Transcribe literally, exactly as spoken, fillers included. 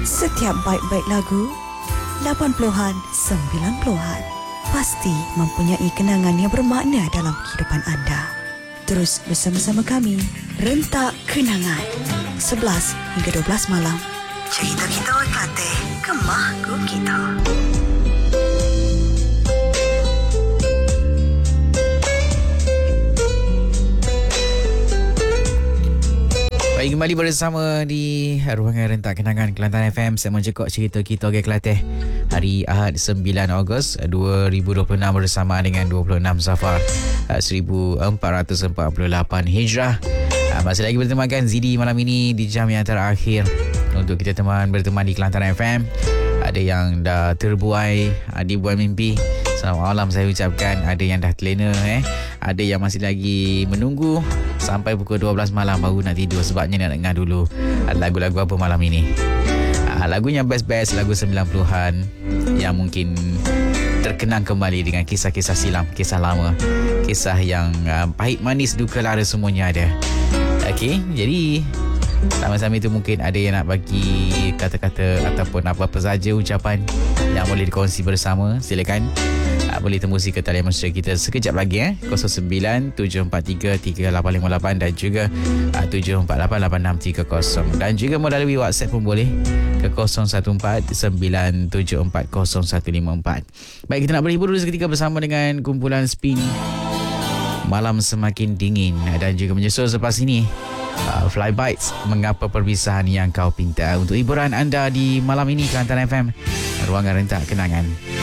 Setiap baik-baik lagu lapan puluhan, sembilan puluhan pasti mempunyai kenangan yang bermakna dalam kehidupan anda. Terus bersama-sama kami, Rentak Kenangan, sebelas hingga dua belas malam. Cerita kita Kelantan, Kemah Ku Kita. Baik, kembali bersama di ruangan Rentak Kenangan Kelantan F M. Saya menjekok cerita kita ke Kelantan hari Ahad sembilan Ogos dua ribu dua puluh enam bersama dengan dua puluh enam Safar seribu empat ratus empat puluh lapan Hijrah. Masih lagi bertemakan Zidi malam ini di jam yang terakhir untuk kita teman berteman di Kelantan F M. Ada yang dah terbuai, ada buai mimpi. Selamat malam saya ucapkan. Ada yang dah terlena eh. Ada yang masih lagi menunggu sampai pukul dua belas malam baru nak tidur sebabnya nak dengar dulu lagu-lagu apa malam ini. Lagunya best-best, lagu sembilan puluhan yang mungkin terkenang kembali dengan kisah-kisah silam, kisah lama, kisah yang uh, pahit manis duka lara semuanya ada. Okey, jadi sama-sama itu mungkin ada yang nak bagi kata-kata ataupun apa-apa saja ucapan yang boleh dikongsi bersama. Silakan. Uh, boleh tembusi ke talian mesra kita sekejap lagi eh kosong sembilan tujuh empat tiga tiga lapan lima lapan dan juga uh, tujuh empat lapan lapan enam tiga kosong dan juga melalui WhatsApp pun boleh ke kosong satu empat sembilan tujuh empat kosong satu lima empat. Baik, kita nak berhibur dulu seketika bersama dengan kumpulan Spin Malam Semakin Dingin dan juga menyusul selepas ini uh, Fly Bites, Mengapa Perpisahan Yang Kau Pinta, untuk hiburan anda di malam ini Kelantan F M, ruangan Rentak Kenangan.